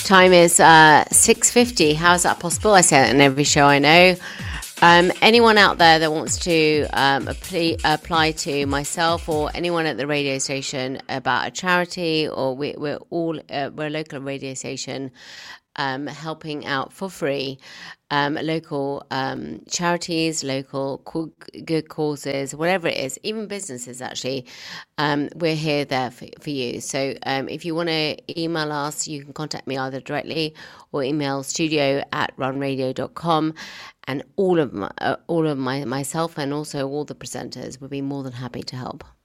Time is 6:50. How is that possible? I say that in every show, I know. Anyone out there that wants to apply to myself or anyone at the radio station about a charity, or we're a local radio station helping out for free local charities, local good causes, whatever it is, even businesses actually. We're here there for you. So if you want to email us, you can contact me either directly or email studio@runradio.com, and all of myself and also all the presenters would be more than happy to help.